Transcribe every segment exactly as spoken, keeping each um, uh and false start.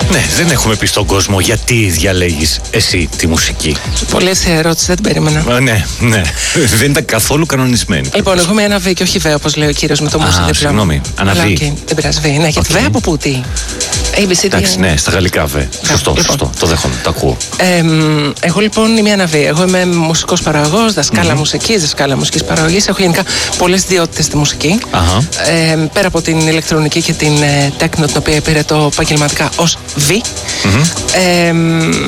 Ναι, δεν έχουμε πει στον κόσμο γιατί διαλέγεις εσύ τη μουσική. Πολύ εύκολη ερώτηση, δεν την περίμενα. Α, ναι, ναι. Δεν ήταν καθόλου κανονισμένη. Λοιπόν, εγώ είμαι ένα β και όχι β, όπως λέει ο κύριος με το μουσική. Α, συγγνώμη, αναβεί. Okay, δεν πειράζει, β. Ναι, γιατί Okay. β από πού, τι. έι μπι σι ντι. Εντάξει, ναι, στα γαλλικά β. Σωστό, λοιπόν. σωστό. Το δέχομαι, το ακούω. Ε, εγώ λοιπόν είμαι ένα β. Εγώ είμαι μουσικός παραγωγός, δασκάλα mm-hmm. μουσικής, δασκάλα μουσικής παραγωγής. Έχω γενικά πολλές ιδιότητες στη μουσική. Uh-huh. Ε, πέρα από την ηλεκτρονική και την ε, τέκνο, την οποία υπηρετώ επαγγελματικά ως β. Mm-hmm. Ε, ε,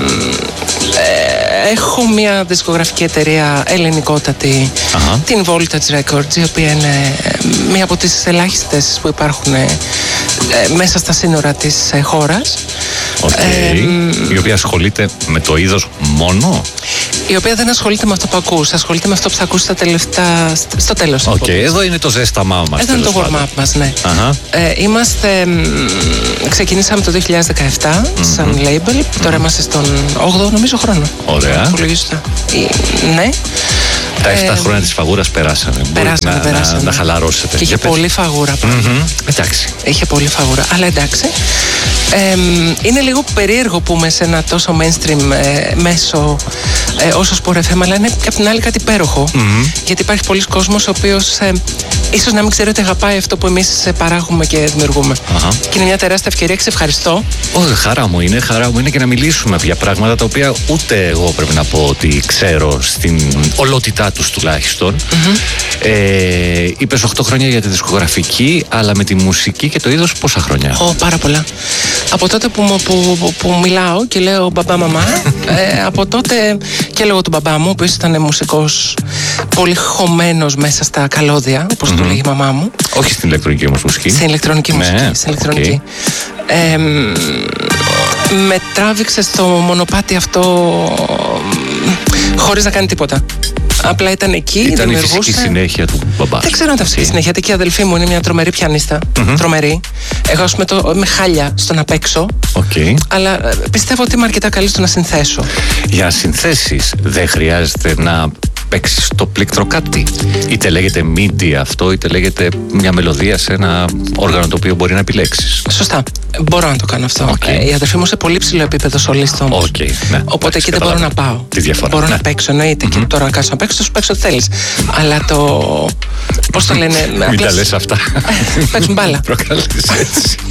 έχω μια δισκογραφική εταιρεία ελληνικότατη, uh-huh. την Voltage Records, η οποία είναι μία από τις ελάχιστες που υπάρχουν ε, μέσα στα σύνορα της ε, χώρας. Okay. Ε, η οποία ασχολείται με το είδος μόνο. Η οποία δεν ασχολείται με αυτό που ακούς, ασχολείται με αυτό που θα ακούσει στα τελευταία, στο τέλος. Οκ, okay, εδώ είναι το ζέσταμά μας. Εδώ είναι το warm-up μας, ναι. Uh-huh. Ε, είμαστε, ξεκινήσαμε το δύο χιλιάδες δεκαεπτά mm-hmm. σαν label, mm-hmm. τώρα είμαστε στον όγδοο νομίζω χρόνο. Ωραία. Ναι. Τα επτά ε, χρόνια της φαγούρας περάσαμε. Περάσαμε, να, περάσαμε. Να, να χαλαρώσετε. Και είχε Για πολύ φαγούρα. Mm-hmm. Εντάξει. Είχε πολύ φαγούρα, αλλά εντάξει. Ε, είναι λίγο περίεργο που είμαι σε ένα τόσο mainstream ε, μέσο ε, όσο Sport εφ εμ, αλλά είναι και απ' την άλλη κάτι υπέροχο. Mm-hmm. Γιατί υπάρχει πολλοί κόσμος ο οποίος ε, ίσως να μην ξέρει ότι αγαπάει αυτό που εμείς παράγουμε και δημιουργούμε. Uh-huh. Και είναι μια τεράστια ευκαιρία και σε ευχαριστώ. Όχι, χαρά μου είναι, χαρά μου είναι και να μιλήσουμε για πράγματα τα οποία ούτε εγώ πρέπει να πω ότι ξέρω στην ολότητά τους τουλάχιστον. Mm-hmm. Ε, είπες οκτώ χρόνια για τη δισκογραφική, αλλά με τη μουσική και το είδος πόσα χρόνια? Oh, πάρα πολλά. Από τότε που, που, που, που μιλάω και λέω μπαμπά μαμά, ε, από τότε και λόγω του μπαμπά μου, που ήταν μουσικός πολύ χωμένος μέσα στα καλώδια, όπως mm-hmm. το λέγει η μαμά μου. Όχι στην ηλεκτρονική όμως μουσική. Στην ηλεκτρονική μουσική. Ναι, στην ηλεκτρονική. Okay. Ε, με τράβηξε στο μονοπάτι αυτό χωρίς να κάνει τίποτα. Απλά ήταν εκεί, ήταν δημιουργούσε. Η φυσική συνέχεια του μπαμπά. Δεν ξέρω αν ήταν φυσική συνέχεια. Γιατί και η αδελφή μου είναι μια τρομερή πιανίστα. Mm-hmm. Τρομερή. Εγώ ας πούμε το, με χάλια στο να παίξω. Okay. Αλλά πιστεύω ότι είμαι αρκετά καλή στο να συνθέσω. Για συνθέσεις δεν χρειάζεται να παίξεις το πλήκτρο κάτι. Είτε λέγεται μίντι αυτό, είτε λέγεται μια μελωδία σε ένα όργανο το οποίο μπορεί να επιλέξεις. Σωστά. Μπορώ να το κάνω αυτό. Okay. Ε, η αδερφή μου σε πολύ ψηλό επίπεδο σολίστο όμως. Okay. Ναι. Οπότε εκεί δεν μπορώ να πάω. Τη διαφορά. Μπορώ ναι. να παίξω, εννοείται. Mm-hmm. Και τώρα να κάνω να παίξω, θα σου παίξω ό,τι θέλεις. Αλλά το. Πώς το λένε. Μην τα λες αυτά. Παίξουν μπάλα. Προκαλείς έτσι.